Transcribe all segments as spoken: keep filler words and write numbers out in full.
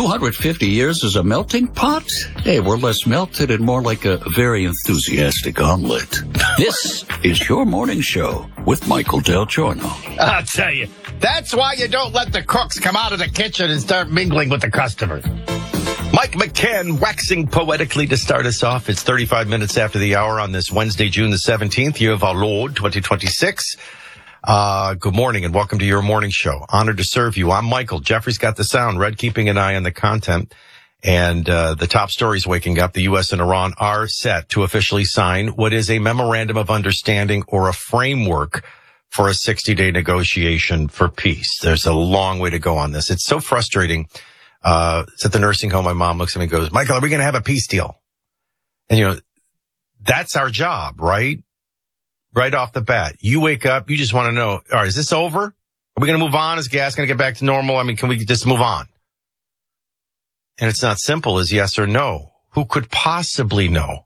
two hundred fifty years as a melting pot? Hey, we're less melted and more like a very enthusiastic omelet. This is Your Morning Show with Michael Del Giorno. I'll tell you, that's why you don't let the cooks come out of the kitchen and start mingling with the customers. Mike McCann waxing poetically to start us off. It's thirty-five minutes after the hour on this Wednesday, June the seventeenth, year of our Lord, twenty twenty-six. Uh, good morning and welcome to Your Morning Show. Honored to serve you. I'm Michael. Jeffrey's got the sound. Red keeping an eye on the content. And uh the top stories waking up. The U S and Iran are set to officially sign what is a memorandum of understanding or a framework for a sixty-day negotiation for peace. There's a long way to go on this. It's so frustrating. Uh, it's at the nursing home. My mom looks at me and goes, Michael, are we going to have a peace deal? And, you know, that's our job, right? Right off the bat. You wake up, you just want to know, all right, is this over? Are we going to move on? Is gas going to get back to normal? I mean, can we just move on? And it's not simple as yes or no. Who could possibly know?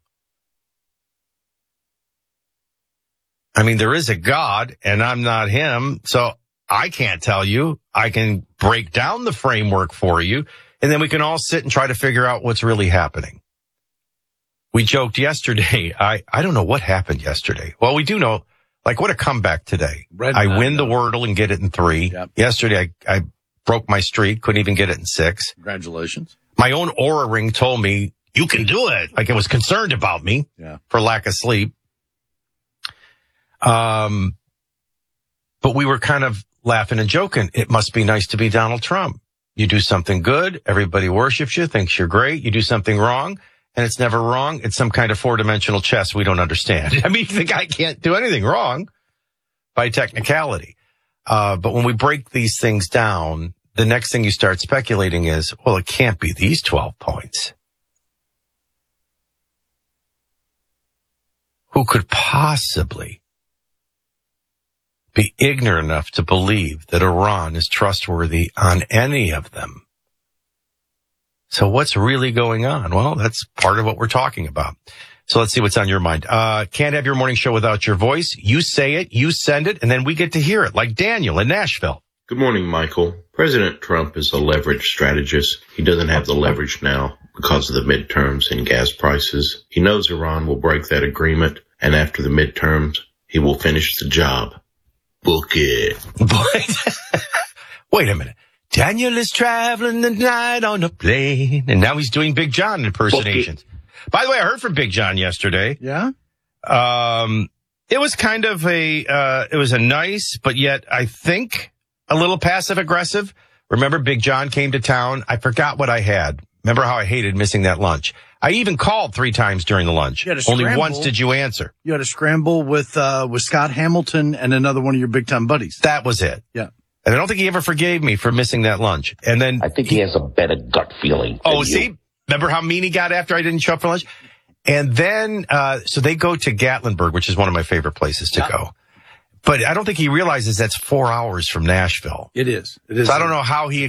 I mean, there is a God, and I'm not him, so I can't tell you. I can break down the framework for you, and then we can all sit and try to figure out what's really happening. We joked yesterday. I, I don't know what happened yesterday. Well, we do know, like, what a comeback today. Red I man, win the though. Wordle and get it in three. Yep. Yesterday, I, I broke my streak, couldn't even get it in six. Congratulations. My own Aura ring told me, you can do it. Like, it was concerned about me Yeah. for lack of sleep. Um, but we were kind of laughing and joking. It must be nice to be Donald Trump. You do something good, everybody worships you, thinks you're great. You do something wrong, and it's never wrong. It's some kind of four-dimensional chess we don't understand. I mean, the guy can't do anything wrong by technicality. Uh, but when we break these things down, the next thing you start speculating is, well, it can't be these twelve points. Who could possibly be ignorant enough to believe that Iran is trustworthy on any of them? So what's really going on? Well, that's part of what we're talking about. So let's see what's on your mind. Uh, can't have your morning show without your voice. You say it, you send it, and then we get to hear it, like Daniel in Nashville. Good morning, Michael. President Trump is a leverage strategist. He doesn't have the leverage now because of the midterms and gas prices. He knows Iran will break that agreement, and after the midterms, he will finish the job. Book it. Wait a minute. Daniel is traveling the night on a plane, and now he's doing Big John impersonations. By the way, I heard from Big John yesterday. Yeah? Um, it was kind of a, uh, it was a nice, but yet I think a little passive aggressive. Remember Big John came to town? I forgot what I had. Remember how I hated missing that lunch? I even called three times during the lunch. Only scramble. once did you answer. You had a scramble with, uh, with Scott Hamilton and another one of your big time buddies. That was it. Yeah. And I don't think he ever forgave me for missing that lunch. And then I think he has a better gut feeling. Oh, than see? you. Remember how mean he got after I didn't show up for lunch? And then, uh, so they go to Gatlinburg, which is one of my favorite places to Yeah. go. But I don't think he realizes that's four hours from Nashville. It is. It is. So I don't know how he